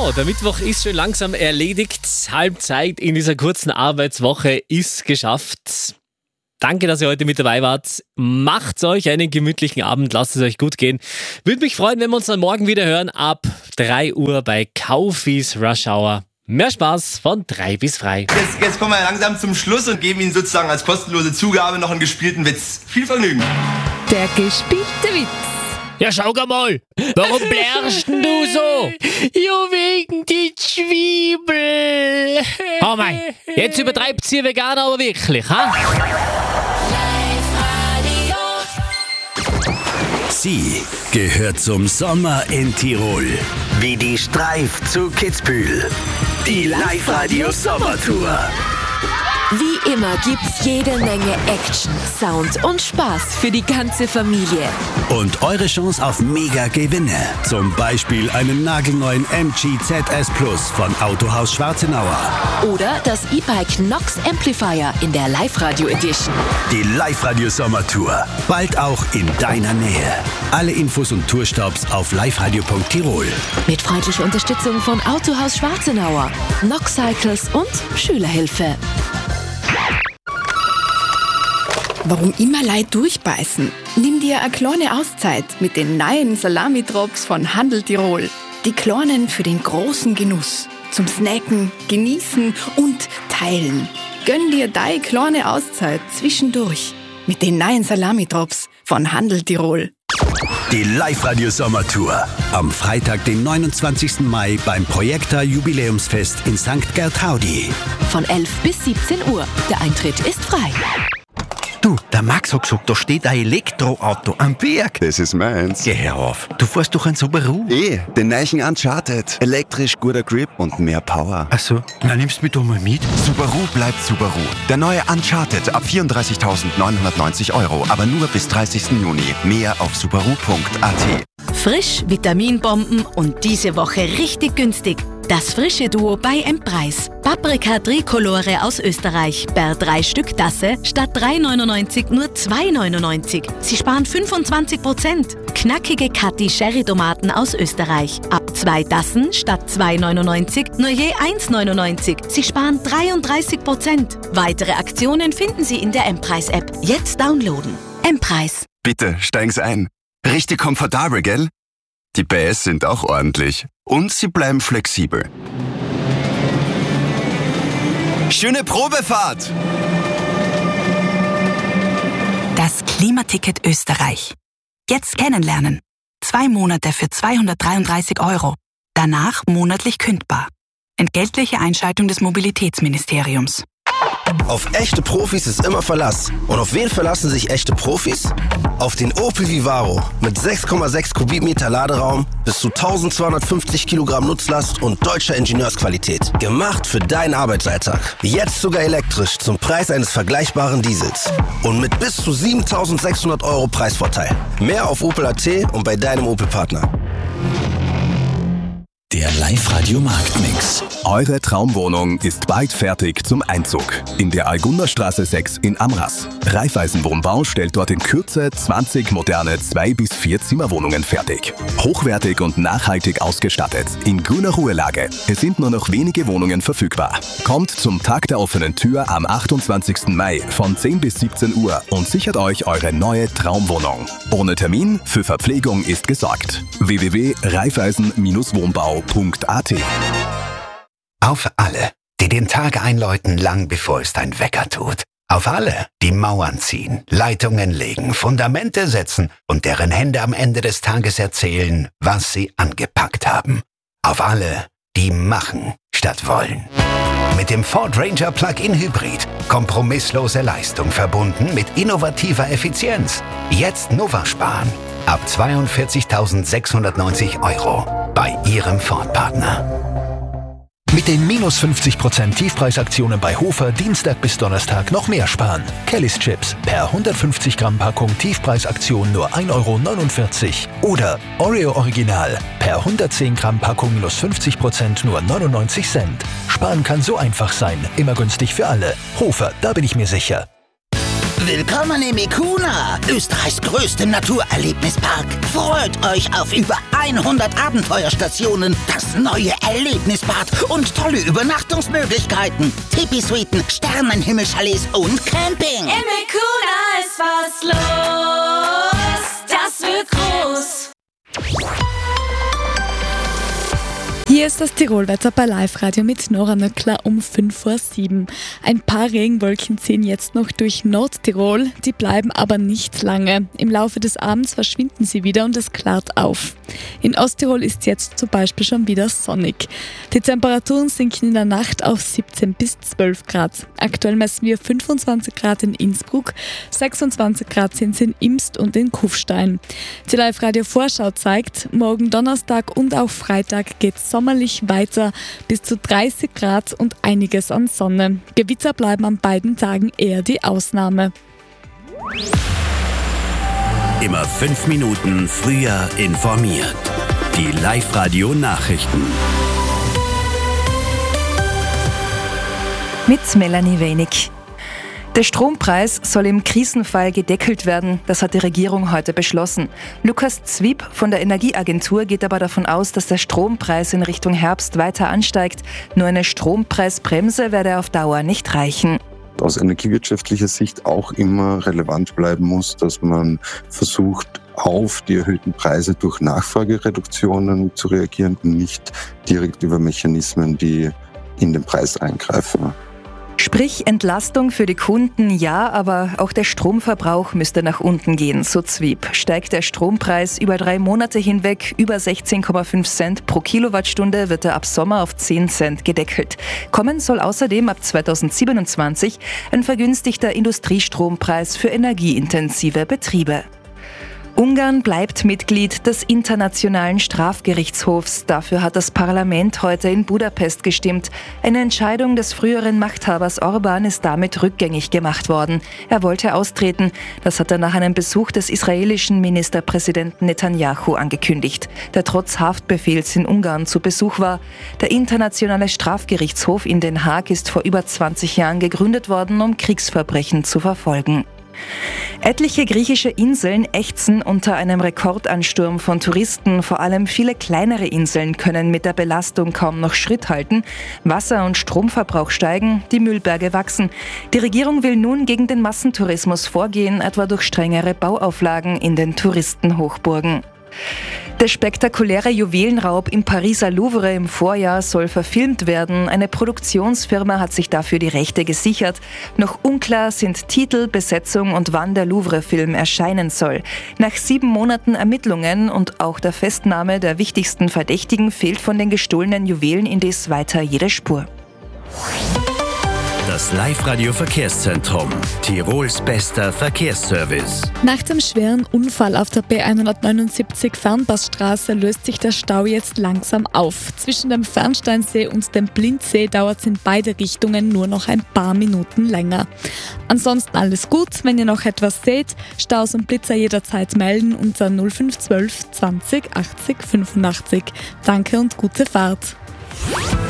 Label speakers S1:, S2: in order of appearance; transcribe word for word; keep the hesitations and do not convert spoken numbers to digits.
S1: So, der Mittwoch ist schon langsam erledigt. Halbzeit in dieser kurzen Arbeitswoche ist geschafft. Danke, dass ihr heute mit dabei wart. Macht euch einen gemütlichen Abend, lasst es euch gut gehen. Würde mich freuen, wenn wir uns dann morgen wieder hören ab drei Uhr bei Kaufis Rush Hour. Mehr Spaß von drei bis frei.
S2: Jetzt, jetzt kommen wir langsam zum Schluss und geben Ihnen sozusagen als kostenlose Zugabe noch einen gespielten Witz. Viel Vergnügen.
S3: Der gespielte Witz.
S1: Ja, schau mal, warum blärst denn du so? Ja, wegen die Zwiebel. Oh mein, jetzt übertreibt ihr Veganer aber wirklich, ha?
S4: Sie gehört zum Sommer in Tirol. Wie die Streif zu Kitzbühel. Die Live-Radio Sommertour.
S3: Wie immer gibt's jede Menge Action, Sound und Spaß für die ganze Familie.
S4: Und eure Chance auf Mega-Gewinne. Zum Beispiel einen nagelneuen M G Z S Plus von Autohaus Schwarzenauer.
S3: Oder das E-Bike Nox Amplifier in der Live-Radio Edition.
S4: Die Live-Radio Sommertour. Bald auch in deiner Nähe. Alle Infos und Tourstops auf liveradio punkt tirol.
S3: Mit freundlicher Unterstützung von Autohaus Schwarzenauer, Nox Cycles und Schülerhilfe.
S5: Warum immer Leid durchbeißen? Nimm dir eine kleine Auszeit mit den neuen Salami-Drops von Handel Tirol. Die kleinen für den großen Genuss. Zum Snacken, Genießen und Teilen. Gönn dir deine kleine Auszeit zwischendurch mit den neuen Salami-Drops von Handel Tirol.
S4: Die Live-Radio Sommertour. Am Freitag, den neunundzwanzigsten Mai beim Projekta Jubiläumsfest in Sankt Gertraudi.
S3: Von elf bis siebzehn Uhr. Der Eintritt ist frei.
S6: Du, der Max hat gesagt, da steht ein Elektroauto am Berg.
S7: Das ist meins.
S6: Geh her auf. Du fährst doch ein Subaru.
S7: Eh, den neuen Uncharted. Elektrisch, guter Grip und mehr Power.
S6: Ach so, na nimmst du mich doch mal mit.
S8: Subaru bleibt Subaru. Der neue Uncharted ab vierunddreißigtausendneunhundertneunzig Euro, aber nur bis dreißigsten Juni. Mehr auf subaru punkt a t.
S9: Frisch, Vitaminbomben und diese Woche richtig günstig. Das frische Duo bei M-Preis. Paprika Tricolore aus Österreich. Per drei Stück Tasse statt drei neunundneunzig nur zwei neunundneunzig. Sie sparen fünfundzwanzig Prozent. Knackige Catti Sherry Tomaten aus Österreich. Ab zwei Tassen statt zwei neunundneunzig nur je eins neunundneunzig. Sie sparen dreiunddreißig Prozent. Weitere Aktionen finden Sie in der M-Preis-App. Jetzt downloaden. M-Preis.
S8: Bitte, steigen Sie ein. Richtig komfortabel, gell? Die P S sind auch ordentlich. Und sie bleiben flexibel. Schöne Probefahrt!
S9: Das Klimaticket Österreich. Jetzt kennenlernen. Zwei Monate für zweihundertdreiunddreißig Euro. Danach monatlich kündbar. Entgeltliche Einschaltung des Mobilitätsministeriums.
S10: Auf echte Profis ist immer Verlass. Und auf wen verlassen sich echte Profis? Auf den Opel Vivaro mit sechs Komma sechs Kubikmeter Laderaum, bis zu eintausendzweihundertfünfzig Kilogramm Nutzlast und deutscher Ingenieursqualität. Gemacht für deinen Arbeitsalltag. Jetzt sogar elektrisch zum Preis eines vergleichbaren Diesels. Und mit bis zu siebentausendsechshundert Euro Preisvorteil. Mehr auf Opel Punkt a t und bei deinem Opel-Partner.
S4: Der Live-Radio Marktmix.
S11: Eure Traumwohnung ist bald fertig zum Einzug. In der Algunderstraße sechs in Amras. Raiffeisen Wohnbau stellt dort in Kürze zwanzig moderne zwei bis vier Zimmerwohnungen fertig. Hochwertig und nachhaltig ausgestattet. In grüner Ruhelage. Es sind nur noch wenige Wohnungen verfügbar. Kommt zum Tag der offenen Tür am achtundzwanzigsten Mai von zehn bis siebzehn Uhr und sichert euch eure neue Traumwohnung. Ohne Termin, für Verpflegung ist gesorgt. w w w punkt raiffeisen wohnbau punkt a t.
S12: Auf alle, die den Tag einläuten, lang bevor es dein Wecker tut. Auf alle, die Mauern ziehen, Leitungen legen, Fundamente setzen und deren Hände am Ende des Tages erzählen, was sie angepackt haben. Auf alle, die machen statt wollen. Mit dem Ford Ranger Plug-in Hybrid. Kompromisslose Leistung verbunden mit innovativer Effizienz. Jetzt Nova sparen. Ab zweiundvierzigtausendsechshundertneunzig Euro bei Ihrem Ford-Partner.
S13: Mit den minus fünfzig Prozent Tiefpreisaktionen bei Hofer Dienstag bis Donnerstag noch mehr sparen. Kellys Chips per hundertfünfzig Gramm Packung Tiefpreisaktion nur ein Euro neunundvierzig. Oder Oreo Original per hundertzehn Gramm Packung minus fünfzig Prozent nur neunundneunzig Cent. Sparen kann so einfach sein, immer günstig für alle. Hofer, da bin ich mir sicher.
S14: Willkommen im Ikuna, Österreichs größtem Naturerlebnispark. Freut euch auf über hundert Abenteuerstationen, das neue Erlebnisbad und tolle Übernachtungsmöglichkeiten. Tipi-Suiten, Sternenhimmelchalets und Camping.
S15: Im Ikuna ist was los, das wird groß.
S16: Hier ist das Tirolwetter bei Live-Radio mit Nora Nöckler um fünf vor sieben. Ein paar Regenwolken ziehen jetzt noch durch Nordtirol, die bleiben aber nicht lange. Im Laufe des Abends verschwinden sie wieder und es klart auf. In Osttirol ist jetzt zum Beispiel schon wieder sonnig. Die Temperaturen sinken in der Nacht auf siebzehn bis zwölf Grad. Aktuell messen wir fünfundzwanzig Grad in Innsbruck, sechsundzwanzig Grad sind es in Imst und in Kufstein. Die Live-Radio-Vorschau zeigt, morgen Donnerstag und auch Freitag geht es sommerlich weiter, bis zu dreißig Grad und einiges an Sonne. Gewitter bleiben an beiden Tagen eher die Ausnahme.
S4: Immer fünf Minuten früher informiert. Die Live-Radio-Nachrichten.
S17: Mit Melanie Wenig. Der Strompreis soll im Krisenfall gedeckelt werden, das hat die Regierung heute beschlossen. Lukas Zwieb von der Energieagentur geht aber davon aus, dass der Strompreis in Richtung Herbst weiter ansteigt. Nur eine Strompreisbremse werde auf Dauer nicht reichen.
S18: Aus energiewirtschaftlicher Sicht auch immer relevant bleiben muss, dass man versucht, auf die erhöhten Preise durch Nachfragereduktionen zu reagieren und nicht direkt über Mechanismen, die in den Preis eingreifen.
S17: Sprich Entlastung für die Kunden, ja, aber auch der Stromverbrauch müsste nach unten gehen, so Zwieb. Steigt der Strompreis über drei Monate hinweg über sechzehn Komma fünf Cent pro Kilowattstunde, wird er ab Sommer auf zehn Cent gedeckelt. Kommen soll außerdem ab zweitausendsiebenundzwanzig ein vergünstigter Industriestrompreis für energieintensive Betriebe. Ungarn bleibt Mitglied des Internationalen Strafgerichtshofs. Dafür hat das Parlament heute in Budapest gestimmt. Eine Entscheidung des früheren Machthabers Orban ist damit rückgängig gemacht worden. Er wollte austreten. Das hat er nach einem Besuch des israelischen Ministerpräsidenten Netanyahu angekündigt, der trotz Haftbefehls in Ungarn zu Besuch war. Der Internationale Strafgerichtshof in Den Haag ist vor über zwanzig Jahren gegründet worden, um Kriegsverbrechen zu verfolgen. Etliche griechische Inseln ächzen unter einem Rekordansturm von Touristen. Vor allem viele kleinere Inseln können mit der Belastung kaum noch Schritt halten. Wasser- und Stromverbrauch steigen, die Müllberge wachsen. Die Regierung will nun gegen den Massentourismus vorgehen, etwa durch strengere Bauauflagen in den Touristenhochburgen. Der spektakuläre Juwelenraub im Pariser Louvre im Vorjahr soll verfilmt werden. Eine Produktionsfirma hat sich dafür die Rechte gesichert. Noch unklar sind Titel, Besetzung und wann der Louvre-Film erscheinen soll. Nach sieben Monaten Ermittlungen und auch der Festnahme der wichtigsten Verdächtigen fehlt von den gestohlenen Juwelen indes weiter jede Spur.
S4: Das Live-Radio-Verkehrszentrum. Tirols bester Verkehrsservice.
S16: Nach dem schweren Unfall auf der B hundertneunundsiebzig Fernpassstraße löst sich der Stau jetzt langsam auf. Zwischen dem Fernsteinsee und dem Blindsee dauert es in beide Richtungen nur noch ein paar Minuten länger. Ansonsten alles gut. Wenn ihr noch etwas seht, Staus und Blitzer jederzeit melden unter null fünf zwölf zwanzig achtzig fünfundachtzig. Danke und gute Fahrt.